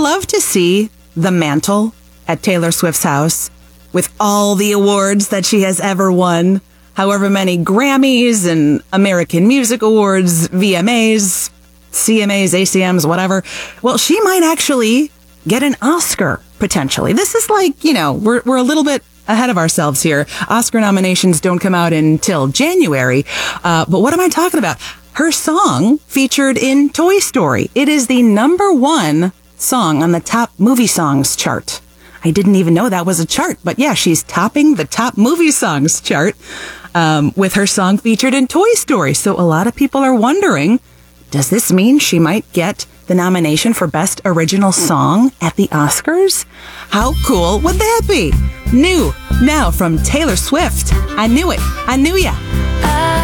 love to see the mantle at Taylor Swift's house with all the awards that she has ever won, however many Grammys and American Music Awards, VMAs, CMAs, ACMs, whatever. Well, she might actually get an Oscar, potentially. This is like, we're a little bit ahead of ourselves here. Oscar nominations don't come out until January. But what am I talking about? Her song featured in Toy Story. It is the #1 song on the top movie songs chart. I didn't even know that was a chart, but yeah, she's topping the top movie songs chart with her song featured in Toy Story. So a lot of people are wondering, does this mean she might get the nomination for Best Original Song at the Oscars? How cool would that be? New now from Taylor Swift. I Knew It. I Knew Ya.